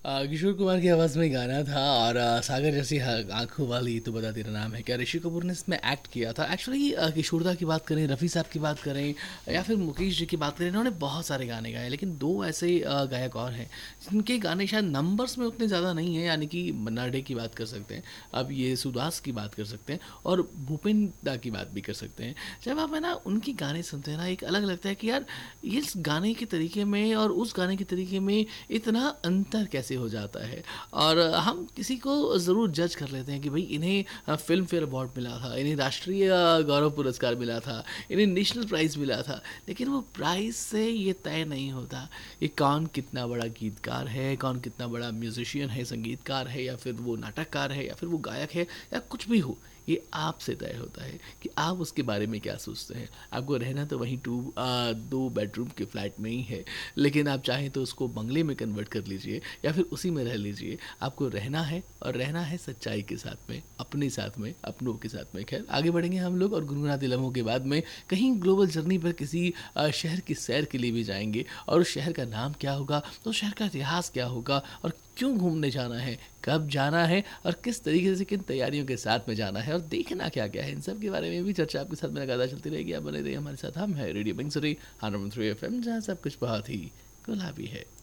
किशोर कुमार की आवाज़ में गाना था और सागर जैसी आंखों वाली तो बता तेरा नाम है क्या, ऋषि कपूर ने इसमें एक्ट किया था। एक्चुअली किशोरदा की बात करें, रफ़ी साहब की बात करें या फिर मुकेश जी की बात करें, इन्होंने बहुत सारे गाने गाए, लेकिन दो ऐसे गायक और हैं जिनके गाने शायद नंबर्स में उतने ज़्यादा नहीं है, यानी कि मन्ना डे की बात कर सकते हैं, अब ये सुदास की बात कर सकते हैं और भूपेन दा की बात भी कर सकते हैं। जब आप है ना उनकी गाने सुनते हैं ना, एक अलग लगता है कि यार इस गाने के तरीके में और उस गाने के तरीके में इतना अंतर कैसे हो जाता है। और हम किसी को ज़रूर जज कर लेते हैं कि भाई इन्हें फिल्म फेयर अवार्ड मिला था, इन्हें राष्ट्रीय गौरव पुरस्कार मिला था, इन्हें नेशनल प्राइज़ मिला था, लेकिन वो प्राइज़ से ये तय नहीं होता कि कौन कितना बड़ा गीतकार है, कौन कितना बड़ा म्यूजिशियन है, संगीतकार है, या फिर वो नाटककार है, या फिर वो गायक है, या कुछ भी हो। ये आपसे तय होता है कि आप उसके बारे में क्या सोचते हैं। आपको रहना तो वहीं 2 बेडरूम के फ्लैट में ही है, लेकिन आप चाहें तो उसको बंगले में कन्वर्ट कर लीजिए या फिर उसी में रह लीजिए। आपको रहना है और रहना है सच्चाई के साथ में, अपने साथ में, अपनों के साथ में। खैर आगे बढ़ेंगे हम लोग और गुनगुनाते लम्हों के बाद में कहीं ग्लोबल जर्नी पर किसी शहर की सैर के लिए भी जाएंगे, और उस शहर का नाम क्या होगा, तो उस शहर का इतिहास क्या होगा, और क्यों घूमने जाना है, कब जाना है, और किस तरीके से किन तैयारियों के साथ में जाना है, और देखना क्या क्या है, इन सब के बारे में भी चर्चा आपके साथ में लगातार चलती रहेगी। आप बने रहिए हमारे साथ। हम है रेडियो बंसरी 103 FM, जहाँ सब कुछ बहुत ही गुलाबी है।